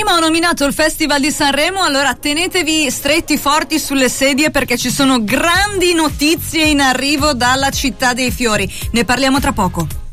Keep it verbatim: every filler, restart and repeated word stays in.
Sanremo ha nominato il Festival di Sanremo, allora tenetevi stretti forti sulle sedie perché ci sono grandi notizie in arrivo dalla città dei fiori. Ne parliamo tra poco.